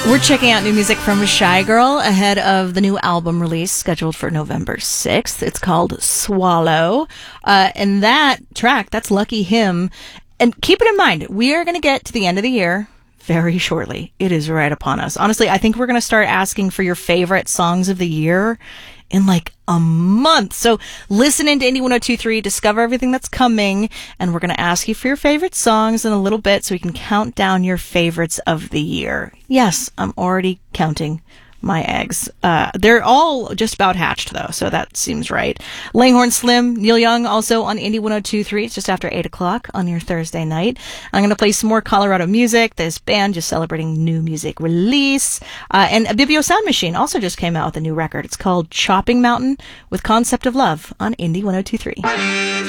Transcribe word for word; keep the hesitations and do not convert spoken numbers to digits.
We're checking out new music from Shy Girl ahead of the new album release scheduled for November sixth. It's called Swallow. Uh, and that track, that's Lucky Him. And keep it in mind, we are going to get to the end of the year very shortly. It is right upon us. Honestly, I think we're going to start asking for your favorite songs of the year in like a month. So listen into Indie one oh two point three, discover everything that's coming, and we're going to ask you for your favorite songs in a little bit so we can count down your favorites of the year. Yes, I'm already counting my eggs. Uh, they're all just about hatched, though, so that seems right. Langhorne Slim, Neil Young, also on Indie one oh two point three. It's just after eight o'clock on your Thursday night. I'm going to play some more Colorado music. This band just celebrating new music release. Uh, and Abibio Sound Machine also just came out with a new record. It's called Chopping Mountain with Concept of Love on Indie one oh two point three.